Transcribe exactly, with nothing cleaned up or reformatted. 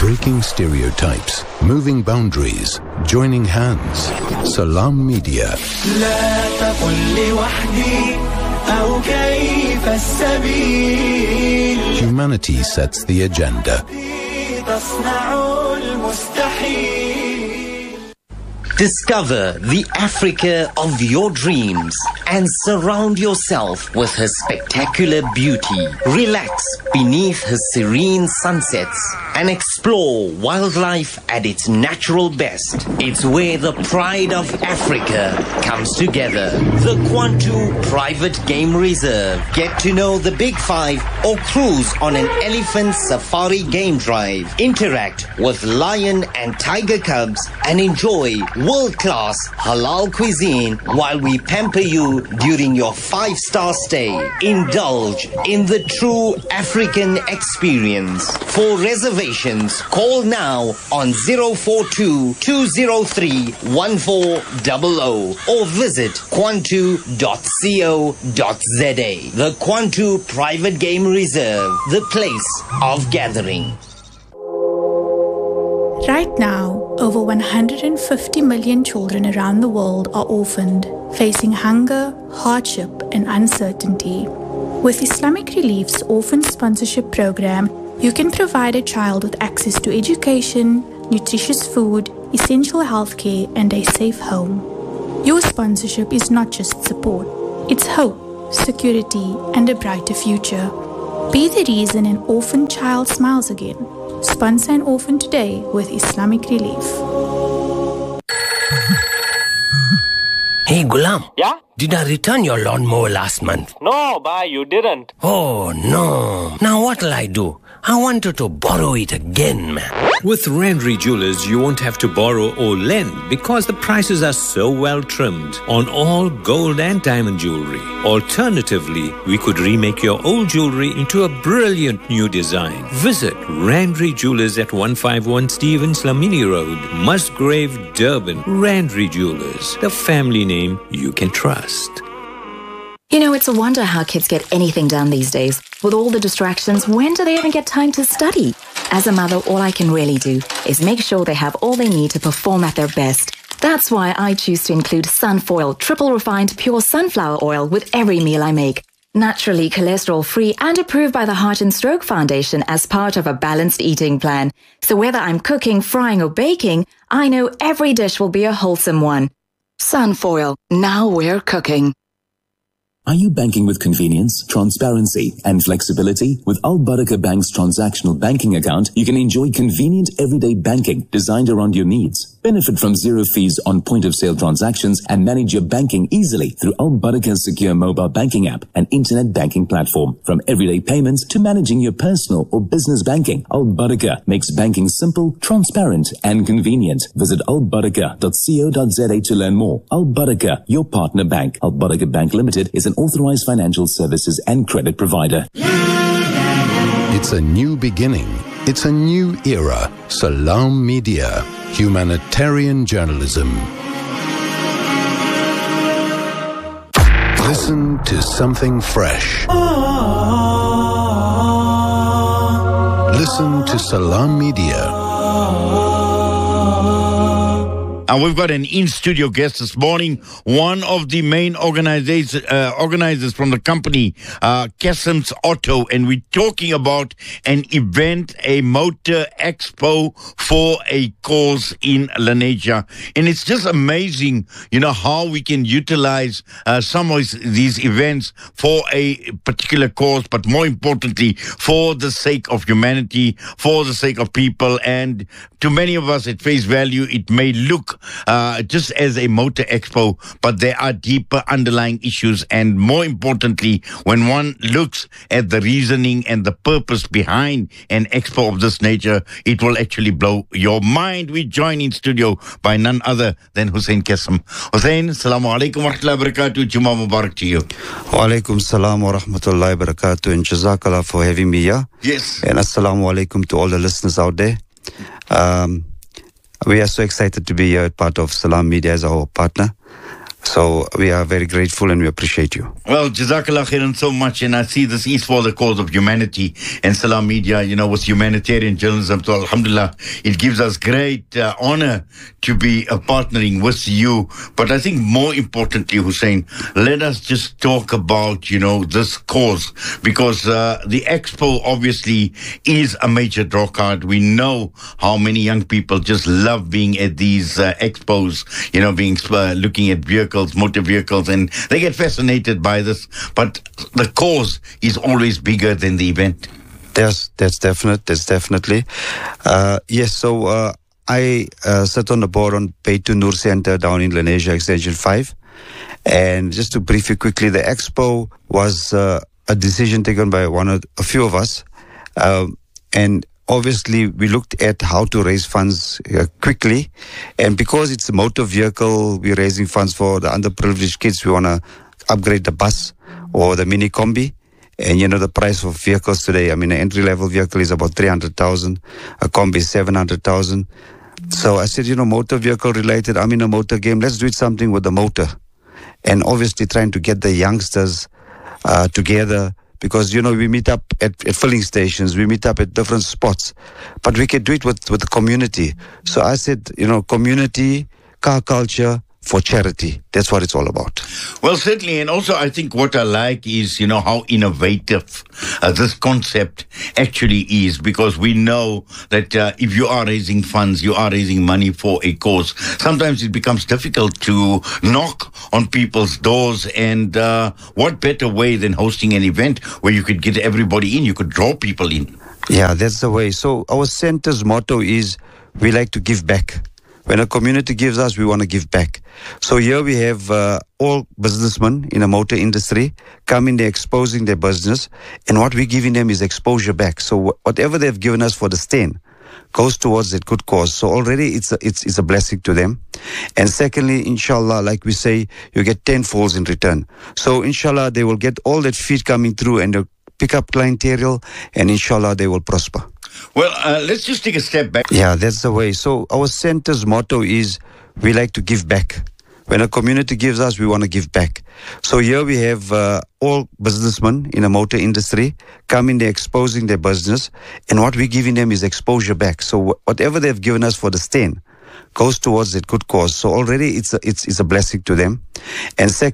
Breaking stereotypes, moving boundaries, joining hands. Salam Media. لا تقل لي وحدي أو كيف السبيل. Humanity sets the agenda. تصنع المستحيل. Discover the Africa of your dreams and surround yourself with her spectacular beauty. Relax beneath her serene sunsets and explore wildlife at its natural best. It's where the pride of Africa comes together. The Kwantu Private Game Reserve. Get to know the Big Five or cruise on an elephant safari game drive. Interact with lion and tiger cubs and enjoy world-class halal cuisine while we pamper you during your five-star stay. Indulge in the true African experience. For reservations, call now on zero four two, two zero three, one four zero zero or visit kwantu dot co dot za. The Kwantu Private Game Reserve, the place of gathering. Right now, over one hundred fifty million children around the world are orphaned, facing hunger, hardship, and uncertainty. With Islamic Relief's Orphan Sponsorship Program, you can provide a child with access to education, nutritious food, essential healthcare, and a safe home. Your sponsorship is not just support, it's hope, security, and a brighter future. Be the reason an orphan child smiles again. Sponsor an orphan today with Islamic Relief. Hey, Gulam. Yeah? Did I return your lawnmower last month? No, bhai, you didn't. Oh, no. Now what'll I do? I wanted to borrow it again, man. With Randry Jewelers, you won't have to borrow or lend because the prices are so well trimmed on all gold and diamond jewelry. Alternatively, we could remake your old jewelry into a brilliant new design. Visit Randry Jewelers at one fifty-one Stevens Lamini Road, Musgrave, Durban. Randry Jewelers, the family name you can trust. You know, it's a wonder how kids get anything done these days. With all the distractions, when do they even get time to study? As a mother, all I can really do is make sure they have all they need to perform at their best. That's why I choose to include Sunfoil triple refined pure sunflower oil with every meal I make. Naturally cholesterol-free and approved by the Heart and Stroke Foundation as part of a balanced eating plan. So whether I'm cooking, frying or baking, I know every dish will be a wholesome one. Sunfoil, now we're cooking. Are you banking with convenience, transparency, and flexibility? With Al Barakah Bank's transactional banking account, you can enjoy convenient everyday banking designed around your needs. Benefit from zero fees on point-of-sale transactions and manage your banking easily through Al Barakah's secure mobile banking app and internet banking platform. From everyday payments to managing your personal or business banking, Al Barakah makes banking simple, transparent, and convenient. Visit al barakah dot co dot za to learn more. Al Barakah, your partner bank. Al Barakah Bank Limited is an authorized financial services and credit provider. It's a new beginning. It's a new era. Salam Media. Humanitarian journalism. Listen to something fresh. Listen to Salam Media. And we've got an in-studio guest this morning, one of the main organizers, uh, organizers from the company, uh, Kessem's Auto, and we're talking about an event, a motor expo for a cause in Lenasia. And it's just amazing, you know, how we can utilize uh, some of these events for a particular cause, but more importantly, for the sake of humanity, for the sake of people. And to many of us at face value, it may look Uh, just as a motor expo, but there are deeper underlying issues, and more importantly, when one looks at the reasoning and the purpose behind an expo of this nature, it will actually blow your mind. We join in studio by none other than Hussein Kessem. Hussein, assalamu alaikum wa rahmatullahi wa barakatuh. Juma Mubarak to you. Wa alaikum salam wa rahmatullahi wa barakatuh, and jazakallah for having me here. Yes. And assalamu alaikum to all the listeners out there. Um, We are so excited to be here, part of Salam Media as our partner. So we are very grateful and we appreciate you. Well, Jazakallah khairan so much, and I see this is for the cause of humanity, and Salam Media, you know, was humanitarian journalism. So alhamdulillah, it gives us great uh, honor to be uh, partnering with you. But I think more importantly, Hussein, let us just talk about, you know, this cause, because uh, the Expo obviously is a major draw card. We know how many young people just love being at these uh, expos, you know, being uh, looking at vehicles, motor vehicles, and they get fascinated by this. But the cause is always bigger than the event. Yes, that's definite. That's definitely. Uh, yes, so uh, I uh, sit on the board on Beitu Nur Center down in Lenasia Extension five. And just to brief you quickly, the expo was uh, a decision taken by one of, a few of us. Um, and obviously, we looked at how to raise funds uh, quickly. And because it's a motor vehicle, we're raising funds for the underprivileged kids. We want to upgrade the bus or the mini combi. And you know, the price of vehicles today, I mean, an entry-level vehicle is about three hundred thousand, a combi is seven hundred thousand. So I said, you know, motor vehicle related, I'm in a motor game, let's do it something with the motor. And obviously trying to get the youngsters uh, together, because, you know, we meet up at, at filling stations, we meet up at different spots, but we can do it with, with the community. So I said, you know, community, car culture, for charity. That's what it's all about. Well, certainly. And also, I think what I like is, you know, how innovative uh, this concept actually is, because we know that uh, if you are raising funds, you are raising money for a cause. Sometimes it becomes difficult to knock on people's doors. And uh, what better way than hosting an event where you could get everybody in, you could draw people in. Yeah, that's the way. So our center's motto is, we like to give back. When a community gives us, we want to give back. So here we have uh, all businessmen in the motor industry coming there, exposing their business. And what we're giving them is exposure back. So wh- whatever they've given us for the stand goes towards that good cause. So already it's a, it's, it's a blessing to them. And secondly, inshallah, like we say, you get tenfolds in return. So inshallah, they will get all that feed coming through and they'll pick up clientele, and inshallah, they will prosper. Well, uh, let's just take a step back. Yeah, that's the way. So our center's motto is, we like to give back. When a community gives us, we want to give back. So here we have uh, all businessmen in the motor industry coming there, exposing their business. And what we're giving them is exposure back. So wh- whatever they've given us for the stand goes towards that good cause. So already it's a, it's, it's a blessing to them. And second,